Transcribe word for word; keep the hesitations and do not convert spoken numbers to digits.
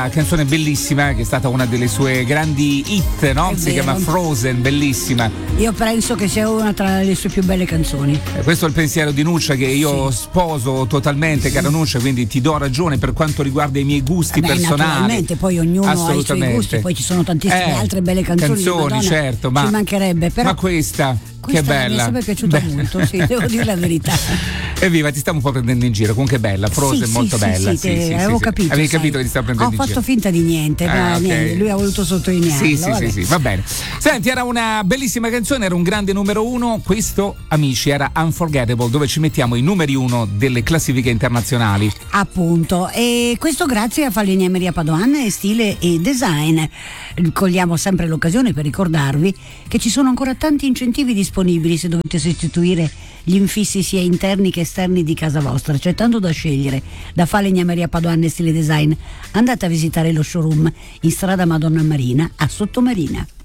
canzone bellissima che è stata una delle sue grandi hit, no? È Si vero. chiama Frozen, bellissima. Io penso che sia una tra le sue più belle canzoni. Eh, questo è il pensiero di Nuccia che io Sì. sposo totalmente, Sì. cara Nuccia, quindi ti do ragione per quanto riguarda i miei gusti Beh, personali. naturalmente, poi ognuno ha i suoi Assolutamente. gusti, poi ci sono tantissime Eh, altre belle canzoni. canzoni, Madonna, certo, ma, ci mancherebbe, però ma questa, questa che bella. mi è sempre piaciuta Beh. molto, sì, devo dire la verità. Evviva, ti stiamo un po' prendendo in giro, comunque è bella, Frozen Sì, molto sì, bella. sì, Sì, sì, sì, avevo sì, capito. Avevi sai. capito che ti stavo prendendo Ho in fatto giro. finta di niente, Ah, ma ok. niente, lui ha voluto sottolinearlo. Sì, sì, vabbè. sì, sì, va bene. Senti, era una bellissima canzone, era un grande numero uno. Questo, amici, era Unforgettable, dove ci mettiamo i numeri uno delle classifiche internazionali. Appunto, e questo grazie a Falegnameria Padoan e Stile e Design. Cogliamo sempre l'occasione per ricordarvi che ci sono ancora tanti incentivi disponibili se dovete sostituire gli infissi sia interni che esterni di casa vostra. C'è tanto da scegliere. Da Falegnameria Padoan e Stile Design andate a visitare lo showroom in strada Madonna Marina a Sottomarina.